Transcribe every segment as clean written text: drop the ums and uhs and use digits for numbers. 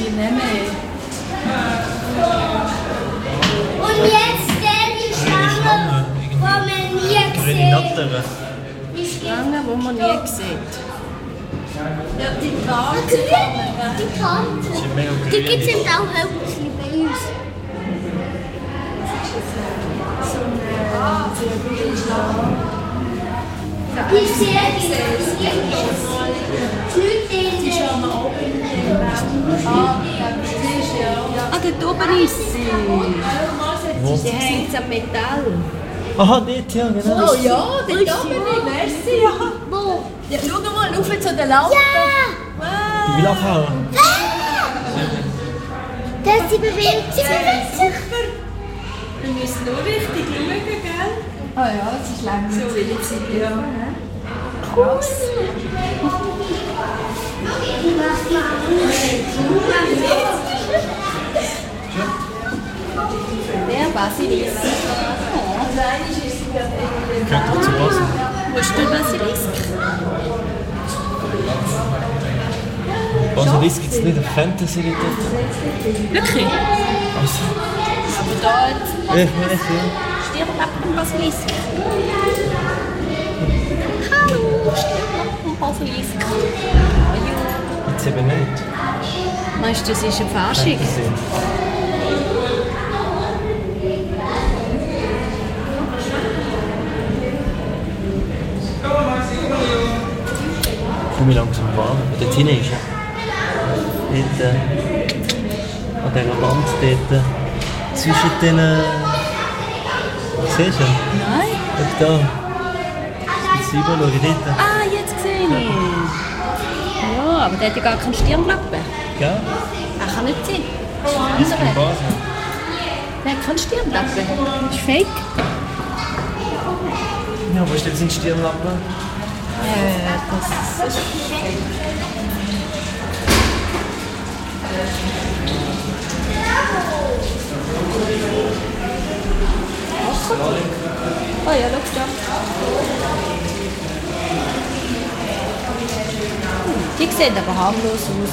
die nehmen. Und jetzt die Schlange, die man nie Grüne sieht. Natter. Die Schlange, die man nie sieht. Ja, die Karte. Die Karte. Die sind mega grün. Die gibt es eben auch wirklich bei uns. Die ist sehr die schauen wir auch Ah, dort oben ist sie. Wo? Die hängt am Metall. Aha, dort, ja, genau. Oh ja, dort oben. Merci. Wo? Ja, schau mal, rauf zu der Lampe. Ja! Die will abhauen. Das sie bewegt sich. Wir müssen nur richtig schauen, gell? Ah ja, es ist lang. So will ich sie. Ja. Krass. Der Basilisk. Gehört doch zu Basel. Wo ist der Basilisk? Basilisk gibt es nicht auf Fantasy dort. Wirklich? Also, Aber da jetzt ich weiß ja. Stirnlappen Basilisk. Hallo, Stirnlappen Basilisk. Jetzt eben nicht. Meinst du, das ist eine Fasching? Fantasy. Ich komme mich langsam warm. Dort hinten ist er. Dort, an dieser Wand dort. Zwischen den... Siehst du? Nein. Schau da. Jetzt rüber, schau dort. Ah, jetzt sehe ich. Ja, aber der hat ja gar keinen Stirnlappen. Gell? Er kann nicht sein. Ist in Basel. Der hat keinen Stirnlappen. Das ist fake. Ja, wo ist denn sein Stirnlappen? Das ist fake. Oh ja, schau da. Die sehen aber harmlos aus.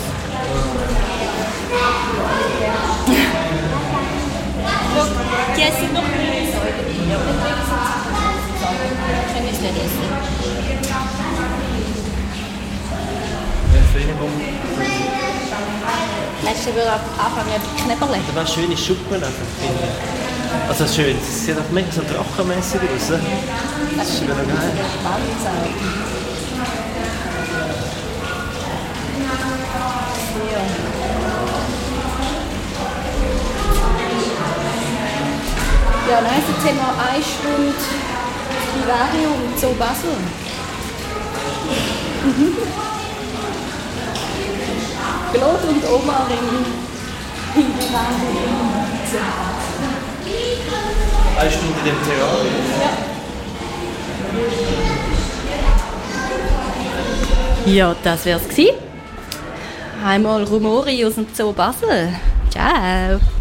Schau, die sind noch nicht Säure. Können wir es nicht essen. Ja, Feenbaum. Meinst du, würde anfangen mit Knäpperle? Da war schöne Schuppen einfach, finde ich. Also schön, es sieht auch mega so drachenmässig aus. Das ist wieder geil. Ja, nein, jetzt haben wir 1 Stunde Vivarium Zoo Basel. Claude und Oma im Vivarium Zoo Basel. 1 Stunde in dem Terrarium. Ja, das wär's gewesen. Einmal Rumori aus dem Zoo Basel. Ciao.